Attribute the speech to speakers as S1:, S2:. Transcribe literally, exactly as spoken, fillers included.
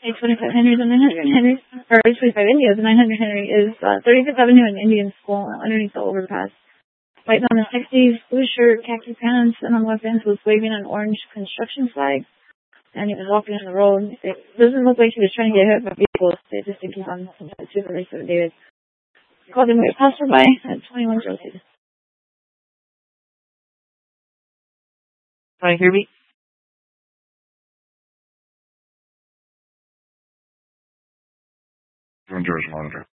S1: A twenty-five Henry, the nine hundred Henry, or A twenty-five India, the nine hundred Henry is uh, thirty-fifth Avenue and Indian School underneath the overpass. White on the sixties, blue shirt, khaki pants, and on the left end was waving an orange construction flag. And he was walking on the road. It doesn't look like he was trying to get hit by vehicles. They just think he's on some type of super race with David. Called him a passerby at twenty-one oh two. Can you hear me?
S2: George Monitor.